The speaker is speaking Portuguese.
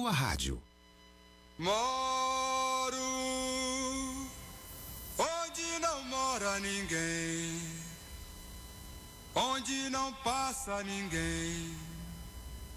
sua rádio. Moro onde não mora ninguém, onde não passa ninguém.